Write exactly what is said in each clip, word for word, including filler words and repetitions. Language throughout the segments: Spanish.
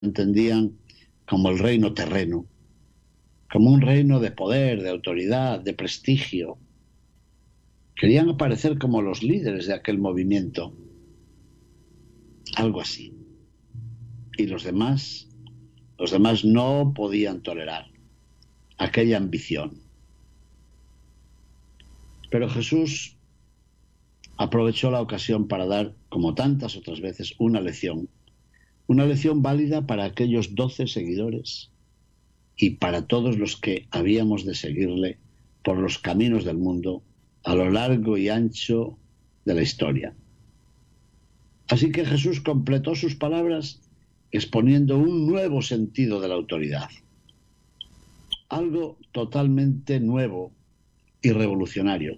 entendían como el reino terreno, como un reino de poder, de autoridad, de prestigio. Querían aparecer como los líderes de aquel movimiento, algo así. Y los demás, los demás no podían tolerar aquella ambición. Pero Jesús aprovechó la ocasión para dar, como tantas otras veces, una lección. Una lección válida para aquellos doce seguidores y para todos los que habíamos de seguirle por los caminos del mundo a lo largo y ancho de la historia. Así que Jesús completó sus palabras exponiendo un nuevo sentido de la autoridad. Algo totalmente nuevo y revolucionario.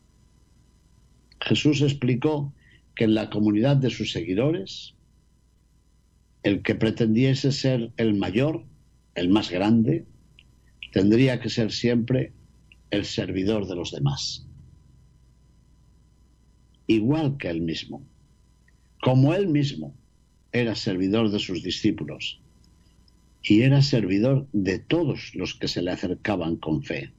Jesús explicó que en la comunidad de sus seguidores, el que pretendiese ser el mayor, el más grande, tendría que ser siempre el servidor de los demás. Igual que él mismo. Como él mismo era servidor de sus discípulos y era servidor de todos los que se le acercaban con fe.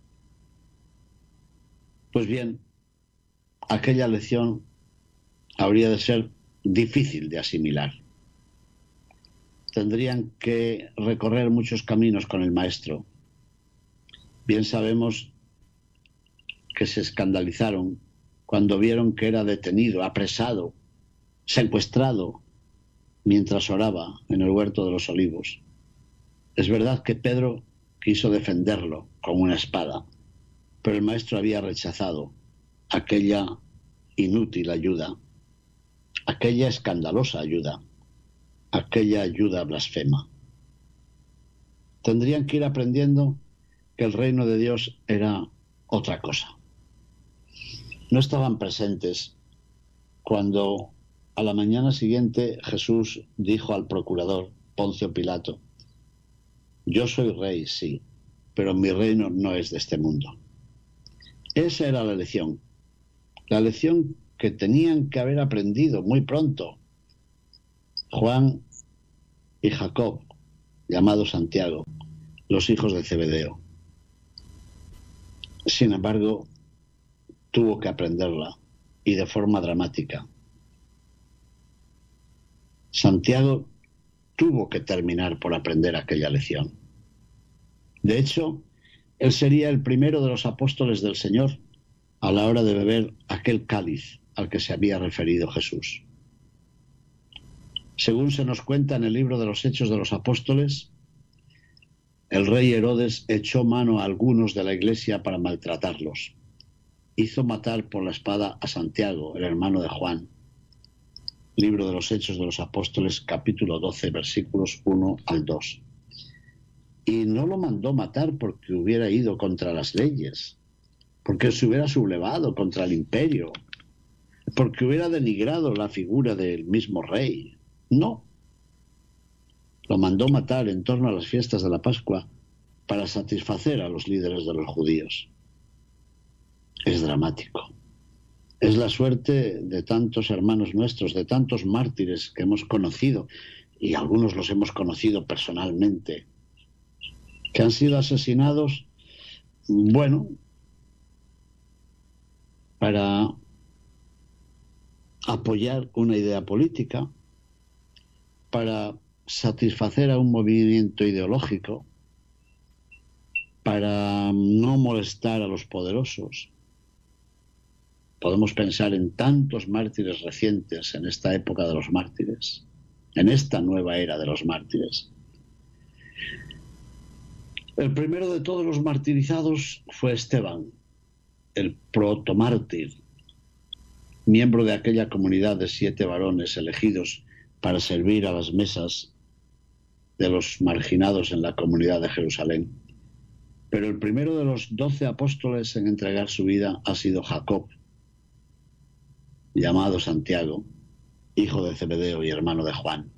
Pues bien, aquella lección habría de ser difícil de asimilar. Tendrían que recorrer muchos caminos con el maestro. Bien sabemos que se escandalizaron cuando vieron que era detenido, apresado, secuestrado, mientras oraba en el huerto de los olivos. Es verdad que Pedro quiso defenderlo con una espada, pero el maestro había rechazado aquella inútil ayuda, aquella escandalosa ayuda, aquella ayuda blasfema. Tendrían que ir aprendiendo que el reino de Dios era otra cosa. No estaban presentes cuando a la mañana siguiente Jesús dijo al procurador Poncio Pilato: yo soy rey, sí, pero mi reino no es de este mundo. Esa era la lección, la lección que tenían que haber aprendido muy pronto Juan y Jacob, llamados Santiago, los hijos de Zebedeo. Sin embargo, tuvo que aprenderla, y de forma dramática. Santiago tuvo que terminar por aprender aquella lección. De hecho, él sería el primero de los apóstoles del Señor a la hora de beber aquel cáliz al que se había referido Jesús. Según se nos cuenta en el libro de los Hechos de los Apóstoles, el rey Herodes echó mano a algunos de la iglesia para maltratarlos. Hizo matar por la espada a Santiago, el hermano de Juan. Libro de los Hechos de los Apóstoles, capítulo doce, versículos uno al dos. Y no lo mandó matar porque hubiera ido contra las leyes, porque se hubiera sublevado contra el imperio, porque hubiera denigrado la figura del mismo rey. No. Lo mandó matar en torno a las fiestas de la Pascua para satisfacer a los líderes de los judíos. Es dramático. Es la suerte de tantos hermanos nuestros, de tantos mártires que hemos conocido, y algunos los hemos conocido personalmente, que han sido asesinados, bueno, para apoyar una idea política, para satisfacer a un movimiento ideológico, para no molestar a los poderosos. Podemos pensar en tantos mártires recientes en esta época de los mártires, en esta nueva era de los mártires. El primero de todos los martirizados fue Esteban, el protomártir, miembro de aquella comunidad de siete varones elegidos para servir a las mesas de los marginados en la comunidad de Jerusalén. Pero el primero de los doce apóstoles en entregar su vida ha sido Jacob, llamado Santiago, hijo de Zebedeo y hermano de Juan.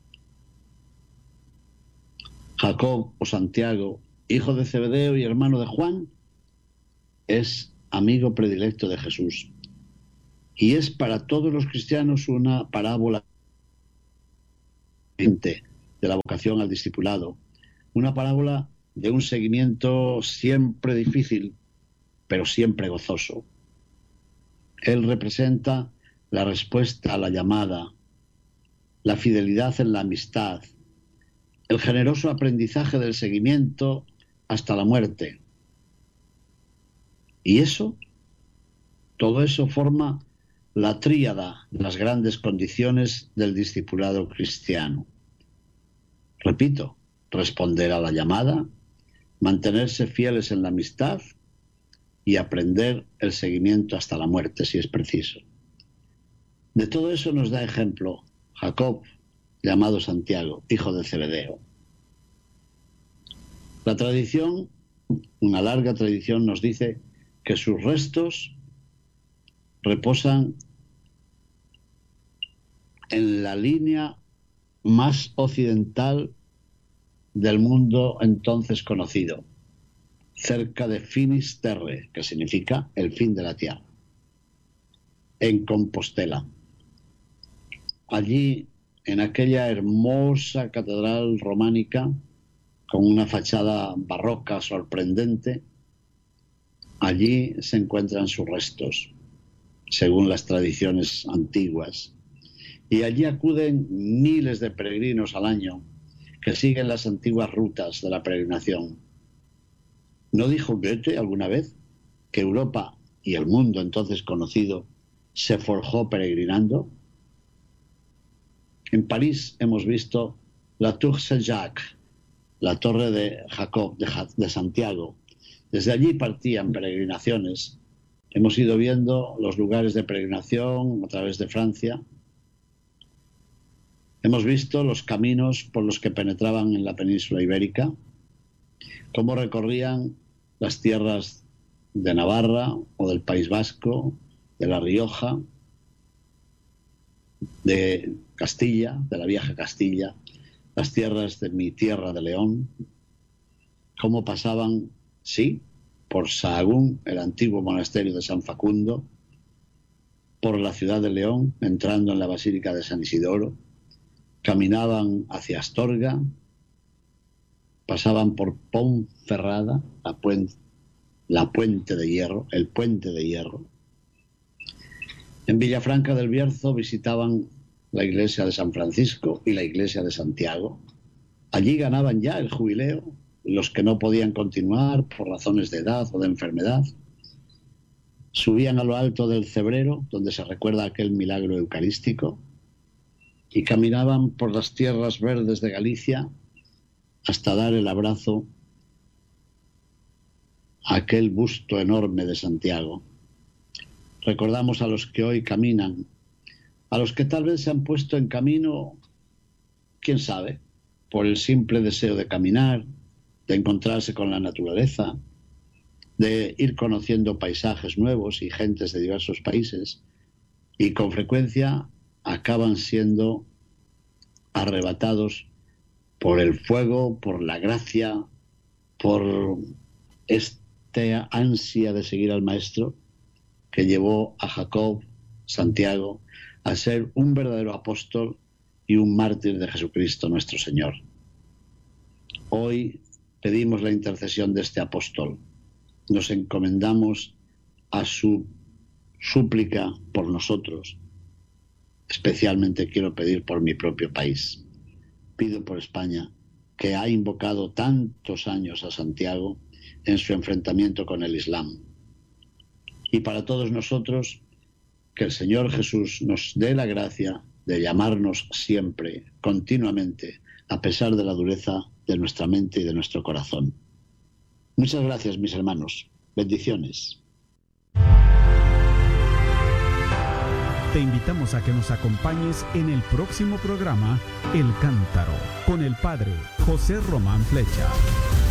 Jacob o Santiago, hijo de Zebedeo y hermano de Juan, es amigo predilecto de Jesús y es para todos los cristianos una parábola de la vocación al discipulado, una parábola de un seguimiento siempre difícil, pero siempre gozoso. Él representa la respuesta a la llamada, la fidelidad en la amistad, el generoso aprendizaje del seguimiento hasta la muerte. Y eso, todo eso forma la tríada de las grandes condiciones del discipulado cristiano. Repito, responder a la llamada, mantenerse fieles en la amistad y aprender el seguimiento hasta la muerte, si es preciso. De todo eso nos da ejemplo Jacob, llamado Santiago, hijo de Zebedeo. La tradición, una larga tradición, nos dice que sus restos reposan en la línea más occidental del mundo entonces conocido, cerca de Finisterre, que significa el fin de la tierra, en Compostela. Allí, en aquella hermosa catedral románica, con una fachada barroca sorprendente, allí se encuentran sus restos, según las tradiciones antiguas. Y allí acuden miles de peregrinos al año que siguen las antiguas rutas de la peregrinación. ¿No dijo Goethe alguna vez que Europa y el mundo entonces conocido se forjó peregrinando? En París hemos visto la Tour Saint-Jacques, la torre de Jacob, de, de Santiago. Desde allí partían peregrinaciones. Hemos ido viendo los lugares de peregrinación a través de Francia. Hemos visto los caminos por los que penetraban en la península ibérica, cómo recorrían las tierras de Navarra o del País Vasco, de La Rioja, de Castilla, de la vieja Castilla, las tierras de mi tierra de León, cómo pasaban, sí, por Sahagún, el antiguo monasterio de San Facundo, por la ciudad de León, entrando en la Basílica de San Isidoro, caminaban hacia Astorga, pasaban por Ponferrada, la puente, la puente de hierro, el puente de hierro. En Villafranca del Bierzo visitaban la iglesia de San Francisco y la iglesia de Santiago. Allí ganaban ya el jubileo los que no podían continuar por razones de edad o de enfermedad. Subían a lo alto del Cebrero, donde se recuerda aquel milagro eucarístico, y caminaban por las tierras verdes de Galicia hasta dar el abrazo a aquel busto enorme de Santiago. Recordamos a los que hoy caminan, a los que tal vez se han puesto en camino, quién sabe, por el simple deseo de caminar, de encontrarse con la naturaleza, de ir conociendo paisajes nuevos y gentes de diversos países, y con frecuencia acaban siendo arrebatados por el fuego, por la gracia, por esta ansia de seguir al Maestro que llevó a Jacob, Santiago, a ser un verdadero apóstol y un mártir de Jesucristo nuestro Señor. Hoy pedimos la intercesión de este apóstol. Nos encomendamos a su súplica por nosotros. Especialmente quiero pedir por mi propio país. Pido por España, que ha invocado tantos años a Santiago en su enfrentamiento con el Islam. Y para todos nosotros, que el Señor Jesús nos dé la gracia de llamarnos siempre, continuamente, a pesar de la dureza de nuestra mente y de nuestro corazón. Muchas gracias, mis hermanos. Bendiciones. Te invitamos a que nos acompañes en el próximo programa El Cántaro, con el Padre José Román Flecha.